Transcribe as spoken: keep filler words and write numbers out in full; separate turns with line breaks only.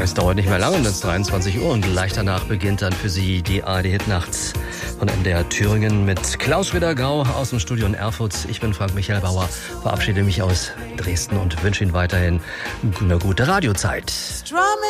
Es dauert nicht mehr lange, dann ist dreiundzwanzig Uhr und gleich danach beginnt dann für Sie die A R D-Hitnacht von M D R Thüringen mit Klaus Ritter-Gau aus dem Studio in Erfurt. Ich bin Frank-Michael Bauer, verabschiede mich aus Dresden und wünsche Ihnen weiterhin eine gute Radiozeit.